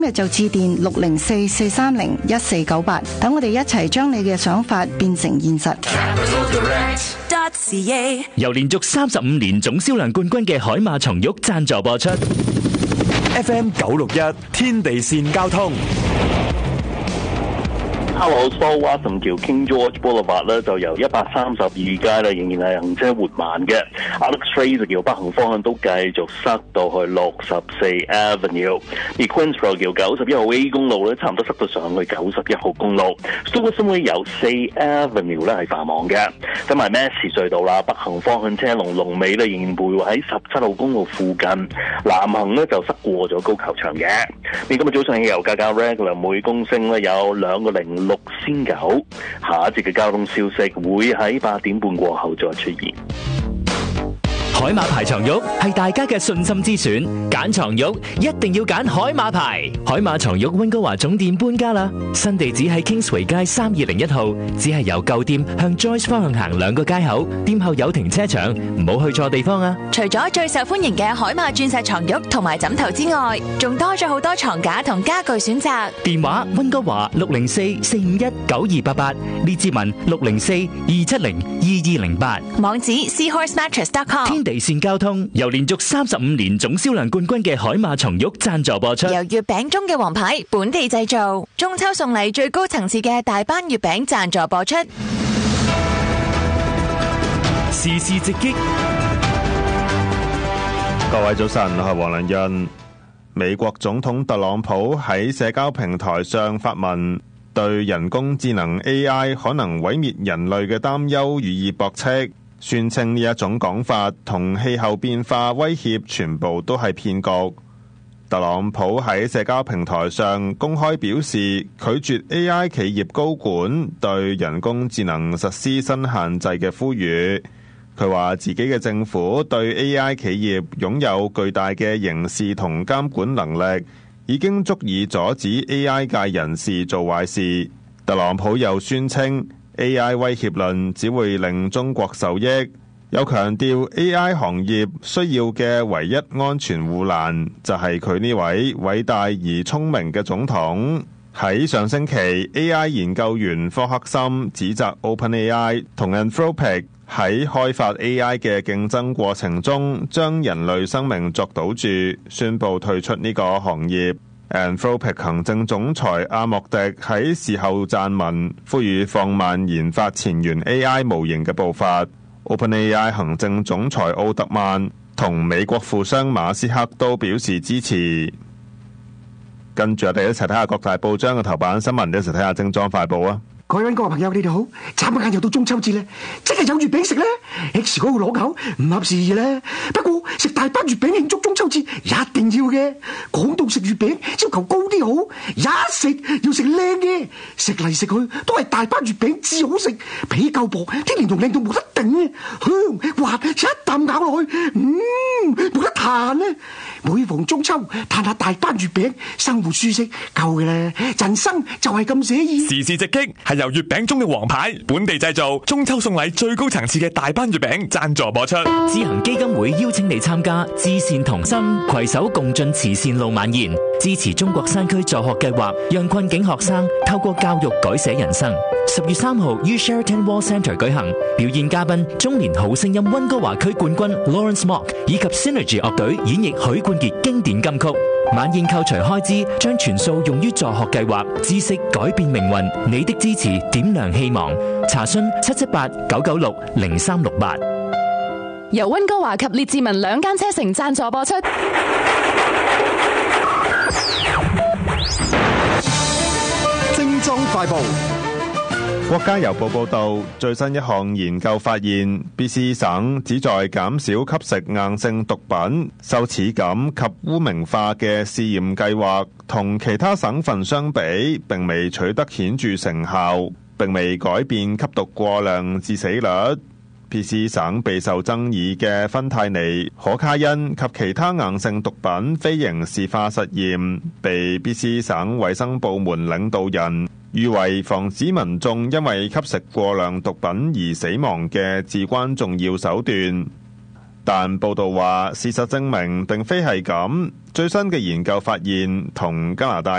今日就致電604-430-1498，等我哋一齊將你嘅想法變成現實。 由連續35年總銷量冠軍嘅海馬松玉贊助播出。 FM 961天地線交通。 Hello，So Watson 橋 King George Boulevard 咧就由132街咧仍然係行車緩慢嘅。Alex Fraser 橋北行方向都繼續塞到去64 Avenue， 而 Queens Road 橋91號 A 公路咧差唔多塞到上去91號公路。Stuyvesant Way 由4 Avenue 咧係繁忙嘅。咁埋 Massey 隧道啦，北行方向車龍尾咧仍然徘徊喺17號公路附近。南行咧就塞過咗高球場嘅。今日早上汽油價格 regular 每公升咧有2.06仙九。下一節嘅交通消息會喺8點半過後再出現。 海馬牌床褥係大家嘅信心之選，揀床褥一定要揀海馬牌。海馬床褥溫哥華總店搬家啦，新地址喺 Kingsway 街3201號，只係由舊店向 Joyce 方向行2個街口，店後有停車場，唔好去錯地方啊！ 除咗最受歡迎嘅海馬鑽石床褥同埋枕頭之外，仲多咗好多床架同家具選擇。 電話溫哥華604-451-9288，列治文604-270-2208， 網址 seahorsemattress.com。 天地線交通由連續35年總銷量冠軍嘅海馬床褥贊助播出。 由月餅中嘅王牌本地製造，中秋送禮最高層次嘅大班月餅贊助播出。 時事直擊， 各位早晨，我係黃良潤。美國總統特朗普喺社交平台上發文，對人工智能 AI 可能毀滅人類嘅擔憂予以駁斥，宣稱呢一種講法同氣候變化威脅全部都係騙局。特朗普喺社交平台上公開表示，拒絕 AI 企業高管對人工智能實施新限制嘅呼籲。佢話自己嘅政府對 AI 企業擁有巨大嘅刑事同監管能力，已經足以阻止 AI 界人士做壞事。特朗普又宣稱AI 威脅論只會令中國受益，又強調 AI 行業需要嘅唯一安全護欄就係佢呢位偉大而聰明嘅總統。喺上星期 AI 研究員科克森指責 OpenAI 同 Anthropic 喺開發 AI 嘅競爭過程中將人類生命作賭注，宣布退出呢個行業。Anthropic 行政總裁阿莫迪喺事後撰文，呼籲放慢研發前沿 AI 模型嘅步伐。OpenAI 行政總裁奧特曼同美國富商馬斯克都表示支持。跟住我哋一齊睇下各大報章嘅頭版新聞，一齊睇下精裝快報啊！ 各位溫哥華朋友，你哋好！眨眼又到中秋節咧，即係有月餅食咧。X 嗰個攞口唔合時宜咧，不過食大班月餅慶祝中秋節一定要嘅。講到食月餅，要求高啲好，一食要食靚嘅，食嚟食去都係大班月餅至好食，皮夠薄，啲蓮蓉靚到冇得頂，香滑，一啖咬落去，冇得彈咧。每逢中秋，嘆下大班月餅，生活舒適夠嘅咧，人生就係咁寫意。 時事直擊係由月餅中嘅王牌，本地製造，中秋送禮最高層次嘅大班月餅贊助播出。 知行基金會邀請你參加至善同心，攜手共進慈善路晚宴，支持中國山區助學計劃，讓困境學生透過教育改寫人生。10月3號於 Sheraton Wall Centre 舉行，表演嘉賓中年好聲音溫哥華區冠軍 Lawrence Mock 以及 Synergy 樂隊演繹許冠傑經典金曲。晚宴扣除開支，將全數用於助學計劃，知識改變命運，你的支持點亮希望。查詢778-996-0368。 由溫哥華及列治文兩間車城贊助播出。 精裝快報。 國家郵報報道，最新一項研究發現 ，BC 省旨在減少吸食硬性毒品、受齒感及污名化嘅試驗計劃，同其他省份相比，並未取得顯著成效，並未改變吸毒過量致死率。BC 省備受爭議嘅芬太尼、可卡因及其他硬性毒品非刑事化實驗，被 BC 省衛生部門領導人譽為防止民眾因為吸食過量毒品而死亡嘅至關重要手段。 但報道話，事實證明並非係咁。最新嘅研究發現，同加拿大